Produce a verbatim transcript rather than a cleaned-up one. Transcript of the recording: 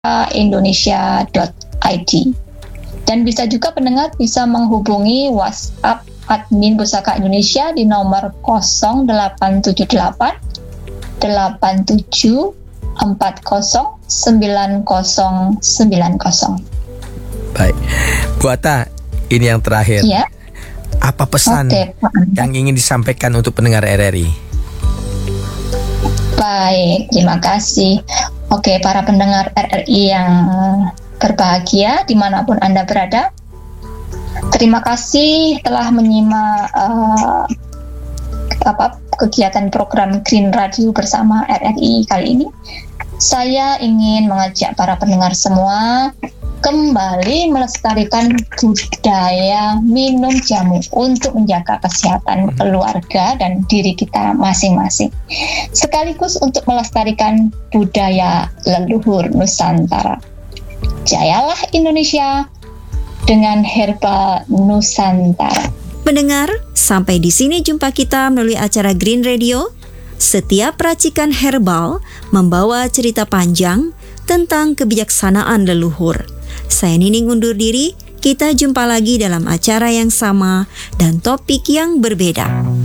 indonesia dot i d. Dan bisa juga pendengar bisa menghubungi WhatsApp admin Pusaka Indonesia di nomor nol delapan tujuh delapan delapan tujuh empat nol sembilan nol sembilan nol. Baik, Bu Atta, ini yang terakhir. Ya. Apa pesan Oke, yang ingin disampaikan untuk pendengar R R I? Baik, terima kasih. Oke, para pendengar R R I yang berbahagia dimanapun Anda berada, terima kasih telah menyimak uh, apa kegiatan program Green Radio bersama R R I kali ini. Saya ingin mengajak para pendengar semua kembali melestarikan budaya minum jamu untuk menjaga kesehatan keluarga dan diri kita masing-masing, sekaligus untuk melestarikan budaya leluhur Nusantara. Jayalah Indonesia dengan herbal Nusantara. Pendengar, sampai di sini jumpa kita melalui acara Green Radio. Setiap racikan herbal membawa cerita panjang tentang kebijaksanaan leluhur. Saya Nining undur diri, kita jumpa lagi dalam acara yang sama dan topik yang berbeda.